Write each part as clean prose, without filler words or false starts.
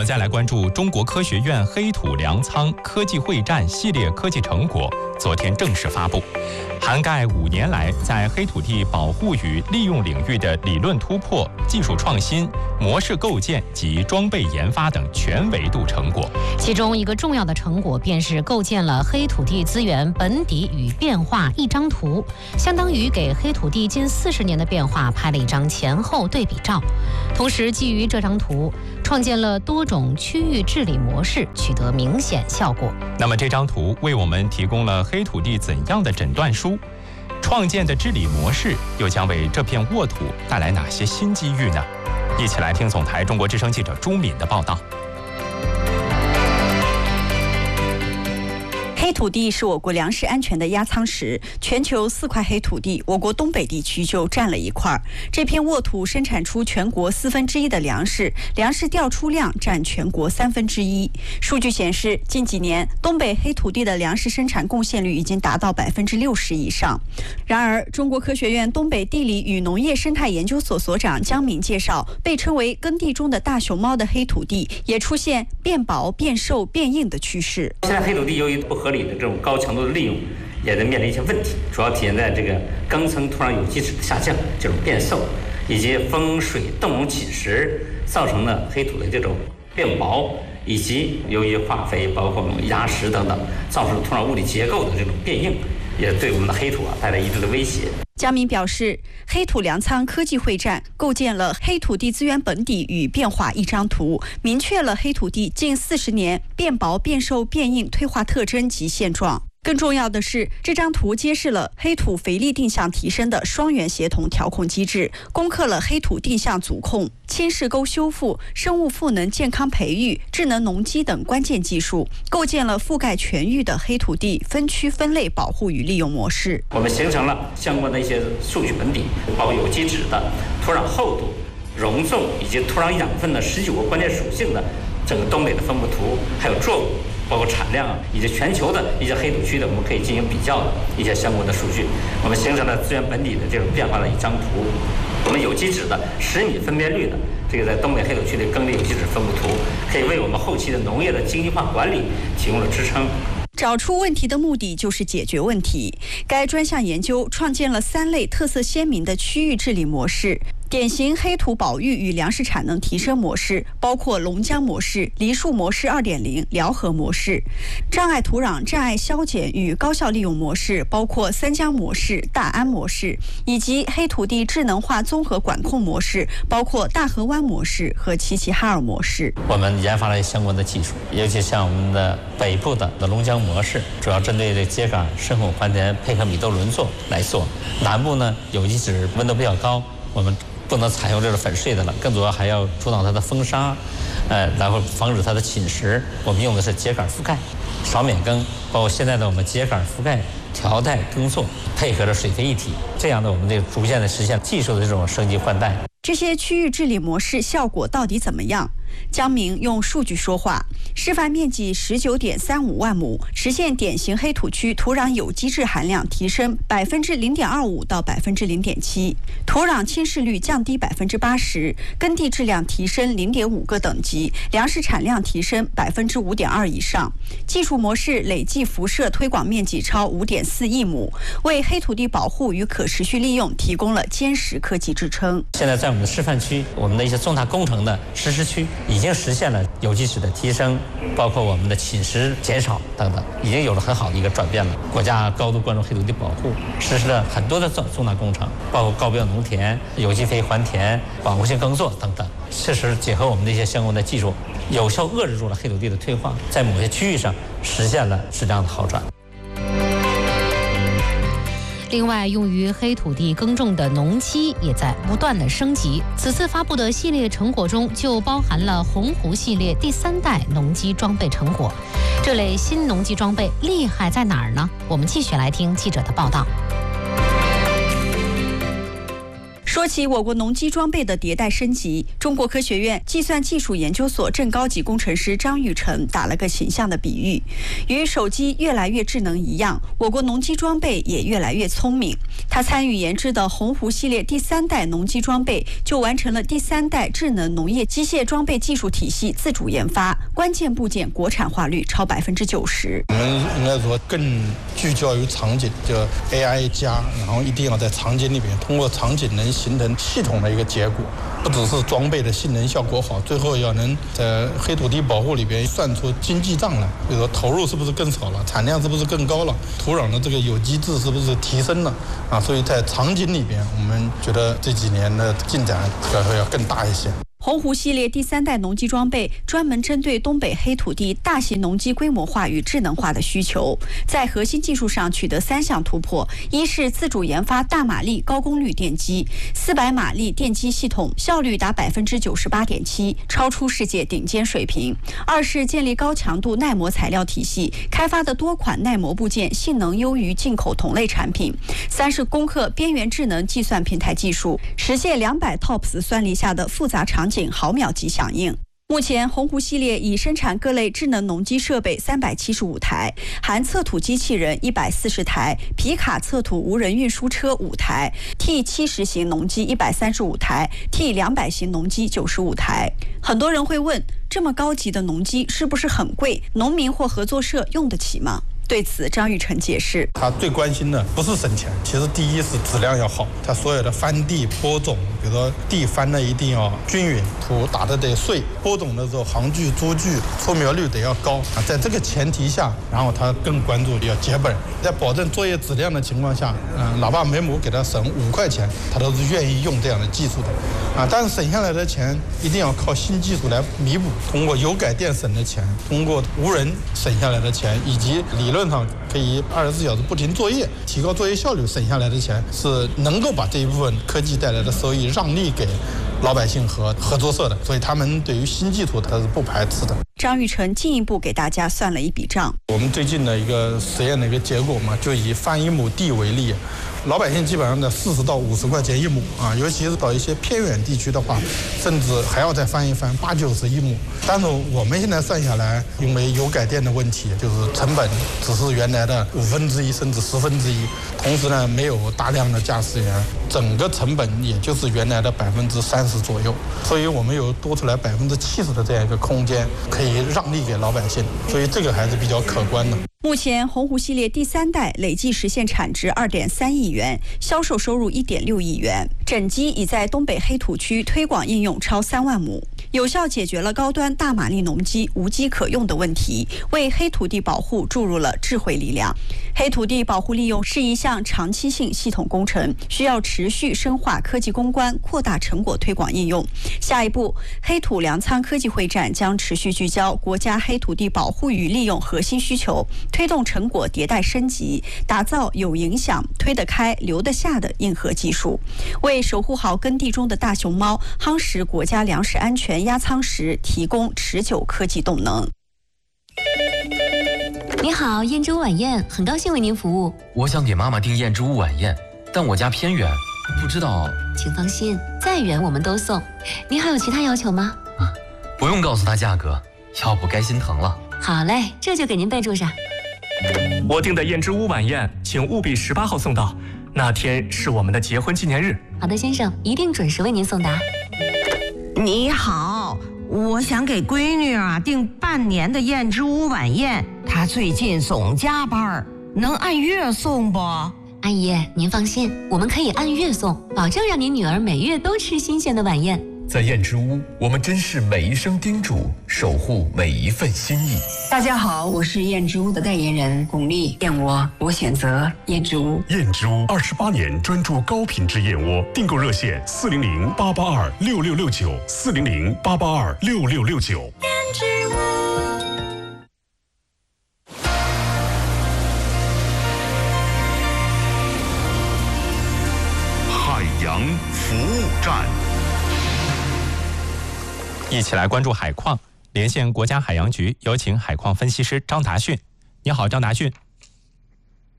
们再来关注中国科学院黑土粮仓科技会战系列科技成果，昨天正式发布，涵盖5年来在黑土地保护与利用领域的理论突破、技术创新、模式构建及装备研发等全维度成果。 其中一个重要的成果便是构建了黑土地资源本底与变化一张图，相当于给黑土地近40年的变化拍了一张前后对比照。同时，基于这张图，创建了多种区域治理模式，取得明显效果。 那么这张图为我们提供了黑土地怎样的诊断书？创建的治理模式又将为这片沃土带来哪些新机遇呢？一起来听总台中国之声记者朱敏的报道。 黑土地是我国粮食安全的压舱石，全球4块黑土地，我国东北地区就占了1块。这片沃土生产出全国1/4的粮食，粮食调出量占全国1/3。数据显示，近几年东北黑土地的粮食生产贡献率已经达到60%以上。然而，中国科学院东北地理与农业生态研究所所长姜敏介绍，被称为耕地中的大熊猫的黑土地也出现变薄、变瘦、变硬的趋势。 现在黑土地由于不合理的这种高强度的利用，也在面临一些问题，主要体现在这个耕层土壤有机质的下降，这种变瘦，以及风水动容侵蚀造成了黑土的这种变薄，以及由于化肥包括压实等等，造成土壤物理结构的这种变硬，也对我们的黑土带来一定的威胁。 姜敏表示，黑土粮仓科技会战构建了黑土地资源本底与变化一张图，明确了黑土地近40年变薄、变瘦、变硬退化特征及现状。更重要的是，这张图揭示了黑土肥力定向提升的双元协同调控机制，攻克了黑土定向阻控、侵蚀沟修复、生物赋能健康培育、智能农机等关键技术，构建了覆盖全域的黑土地分区分类保护与利用模式。 我们形成了相关的一些数据本底，包括有机质的、土壤厚度、容重以及土壤养分的19个关键属性的整个东北的分布图，还有作物，包括产量以及全球的一些黑土区的，我们可以进行比较的一些相关的数据，我们形成了资源本底的这种变化的一张图。我们有机质的10米分辨率的这个在东北黑土区的耕地有机质分布图，可以为我们后期的农业的经济化管理提供了支撑。 找出问题的目的就是解决问题。该专项研究创建了3类特色鲜明的区域治理模式。典型黑土保育与粮食产能提升模式包括龙江模式、梨树模式 2.0、辽河模式；障碍土壤障碍消减与高效利用模式包括三江模式、大安模式，以及黑土地智能化综合管控模式包括大河湾模式和齐齐哈尔模式。 我们研发了相关的技术，尤其像我们的北部的龙江模式，主要针对这秸秆、深孔还田配合米豆轮作来做。南部呢，有机质温度比较高，我们不能采用这种粉碎的了，更主要还要阻挡它的风沙，然后防止它的侵蚀。我们用的是秸秆覆盖、少免耕，包括现在的我们秸秆覆盖、调带耕作，配合着水肥一体，这样的我们这逐渐的实现技术的这种升级换代。 这些区域治理模式效果到底怎么样？姜明用数据说话，示范面积19.35万亩，实现典型黑土区土壤有机质含量提升0.25%到0.7%，土壤侵蚀率降低80%，耕地质量提升0.5个等级，粮食产量提升5.2%以上。技术模式累计辐射推广面积超5.4亿亩，为黑土地保护与可持续利用提供了坚实科技支撑。 现在在我们的示范区，我们的一些重大工程的实施区已经实现了有机质的提升，包括我们的侵蚀减少等等，已经有了很好的一个转变了。国家高度关注黑土地保护，实施了很多的重大工程，包括高标农田、有机肥还田、保护性耕作等等，确实结合我们的一些相关的技术，有效遏制住了黑土地的退化，在某些区域上实现了质量的好转。 另外，用于黑土地耕种的农机也在不断的升级。此次发布的系列成果中，就包含了鸿鹄系列第3代农机装备成果。这类新农机装备厉害在哪儿呢？我们继续来听记者的报道。 说起我国农机装备的迭代升级，中国科学院计算技术研究所正高级工程师张玉成打了个形象的比喻，与手机越来越智能一样，我国农机装备也越来越聪明。他参与研制的鸿鹄系列第3代农机装备就完成了第3代智能农业机械装备技术体系自主研发，关键部件国产化率超90%。 我们应该说更聚焦于场景，就 AI 加，然后一定要在场景里边，通过场景能形成系统的一个结果，不只是装备的性能效果好，最后要能在黑土地保护里边算出经济账来，比如说投入是不是更少了，产量是不是更高了，土壤的这个有机质是不是提升了啊？所以在场景里边，我们觉得这几年的进展要更大一些。 鸿鹄系列第3代农机装备专门针对东北黑土地大型农机规模化与智能化的需求，在核心技术上取得3项突破：一是自主研发大马力高功率电机，400马力电机系统效率达98.7%，超出世界顶尖水平；二是建立高强度耐磨材料体系，开发的多款耐磨部件性能优于进口同类产品；三是攻克边缘智能计算平台技术，实现200 TOPS 算力下的复杂场景毫秒级响应。目前，鸿鹄系列已生产各类智能农机设备375台，含测土机器人140台、皮卡测土无人运输车5台、T70型农机135台、T200型农机95台。很多人会问，这么高级的农机是不是很贵？农民或合作社用得起吗？对此，张玉成解释， 他最关心的不是省钱，其实第一是质量要好，他所有的翻地播种，比如说地翻的一定要均匀，土打得得碎，播种的时候行距、株距、出苗率得要高啊。在这个前提下，然后他更关注要节本，在保证作业质量的情况下，哪怕每亩给他省5块钱，他都是愿意用这样的技术的啊。但是省下来的钱一定要靠新技术来弥补，通过油改电省的钱，通过无人省下来的钱，以及理论上可以24小时不停作业，提高作业效率，省下来的钱是能够把这一部分科技带来的收益让利给老百姓和合作社的，所以他们对于新技术他是不排斥的。 张玉成进一步给大家算了一笔账。 我们最近的一个实验的一个结果嘛，就以翻1亩地为例，老百姓基本上在40到50块钱1亩啊，尤其是到一些偏远地区的话，甚至还要再翻一翻80、901亩。但是我们现在算下来，因为油改电的问题，就是成本只是原来的1/5甚至1/10，同时呢没有大量的驾驶员，整个成本也就是原来的30%左右，所以我们有多出来70%的这样一个空间，可以让利给老百姓，所以这个还是比较可观的。 目前，鸿鹄系列第3代累计实现产值2.3亿元，销售收入1.6亿元。整机已在东北黑土区推广应用超3万亩，有效解决了高端大马力农机无机可用的问题，为黑土地保护注入了智慧力量。黑土地保护利用是一项长期性系统工程，需要持续深化科技攻关，扩大成果推广应用。下一步，黑土粮仓科技会战将持续聚焦国家黑土地保护与利用核心需求，推动成果迭代升级，打造有影响、推得开、留得下的硬核技术，为守护好耕地中的大熊猫、夯实国家粮食安全压舱石提供持久科技动能。 你好，燕之屋晚宴，很高兴为您服务。 我想给妈妈订燕之屋晚宴，但我家偏远，不知道。 请放心，再远我们都送。您还有其他要求吗？ 不用告诉她价格，要不该心疼了。 好嘞，这就给您备注上。 我订的燕之屋晚宴，请务必18号送到，那天是我们的结婚纪念日。 好的，先生，一定准时为您送达。 你好，我想给闺女订半年的燕之屋晚宴，她最近总加班，能按月送不？ 阿姨，您放心，我们可以按月送，保证让您女儿每月都吃新鲜的晚宴。 在燕之屋，我们珍视每一声叮嘱，守护每一份心意。 大家好，我是燕之屋的代言人巩俐，燕窝我选择燕之屋。 燕之屋28年专注高品质燕窝，订购热线400-882-6669，400-882-6669。 燕之屋。 海洋服务站。 一起来关注海况，连线国家海洋局，有请海况分析师张达训。你好，张达训。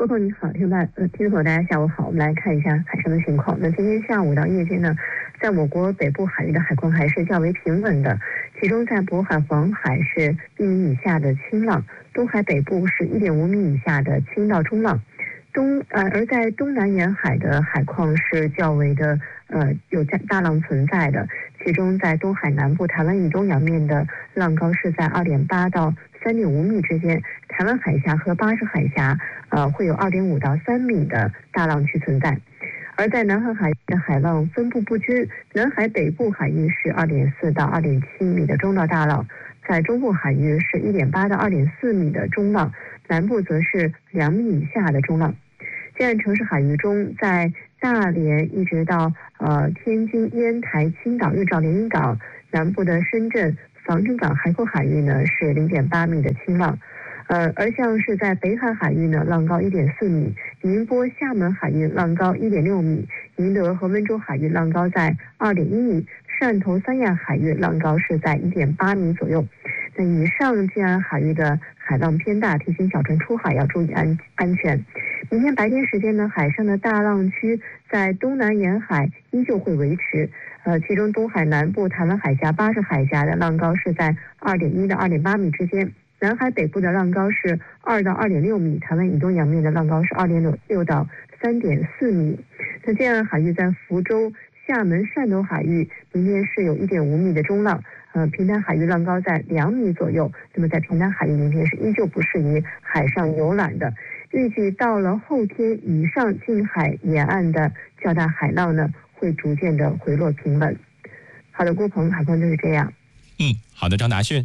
郭鹏你好，听众朋友大家下午好，我们来看一下海上的情况。那今天下午到夜间呢，在我国北部海域的海况还是较为平稳的，其中在渤海、黄海是1米以下的轻浪，东海北部是1.5米以下的轻到中浪。而在东南沿海的海况是较为的有大浪存在的，其中在东海南部、台湾以东洋面的浪高是在2.8到3.5米之间，台湾海峡和巴士海峡会有2.5到3米的大浪区存在。而在南海海域的海浪分布不均，南海北部海域是2.4到2.7米的中到大浪，在中部海域是1.8到2.4米的中浪，南部则是2米以下的中浪。沿岸城市海域中，在大连一直到天津、烟台、青岛、日照、连云港，南部的深圳、防城港海口海域呢是0.8米的轻浪。而像是在北海海域呢，浪高1.4米，宁波、厦门海域浪高1.6米，宁德和温州海域浪高在2.1米，汕头、三亚海域浪高是在1.8米左右。那以上近岸海域的海浪偏大，提醒小船出海要注意安全。明天白天时间呢，海上的大浪区在东南沿海依旧会维持，其中东海南部、台湾海峡、巴士海峡的浪高是在2.1到2.8米之间，南海北部的浪高是2到2.6米，台湾以东洋面的浪高是2.6到3.4米。那近岸海域在福州、厦门、汕头海域，明天是有1.5米的中浪，平潭海域浪高在2米左右。那么在平潭海域，明天是依旧不适宜海上游览的。预计到了后天，以上近海沿岸的较大海浪呢，会逐渐的回落平稳。好的，郭鹏，海况就是这样。 好的，张达迅。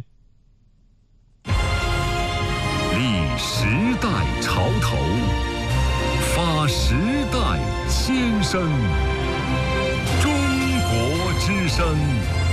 立时代潮头，发时代先声。中国之声。